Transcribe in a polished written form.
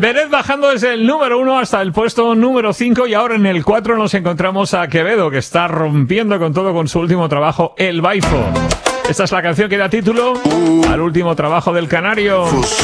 Beret bajando desde el número 1 hasta el puesto número 5 y ahora en el 4 nos encontramos a Quevedo, que está rompiendo con todo con su último trabajo, El Baifo. Esta es la canción que da título al último trabajo del canario.